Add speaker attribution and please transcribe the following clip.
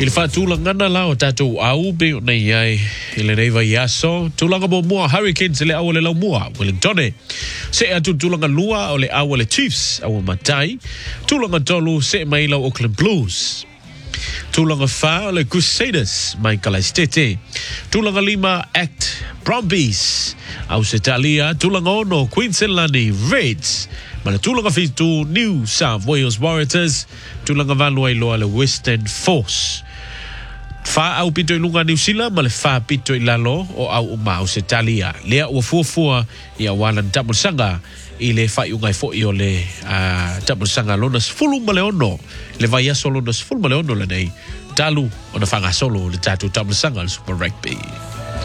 Speaker 1: Il fa tulangana la o tatou au be na iai ile nei vai aso tulanga mo mua Hurricanes le au le lau mua Wellington se atu tulanga lua o le au le Chiefs au matai tulanga tolu se mai lau Auckland Blues tulanga fa o le Crusaders mai Kalastete tulanga lima Act Brumbies au se talia tulanga ono Queensland Reds ma le tulanga fitu New South Wales Warriors tulanga valua iloa le Western Force fa au pito ilunga New Zealand ma le fa pito ilalo o au umau se talia lea ua fuafua ia walan tamusanga i le fa iungai fo i o le tamusanga lonas fulu ma le ono le vai aso lonas fulu ma le ono le nei talu o na whanga solo le tatu tamusanga le Super Rugby.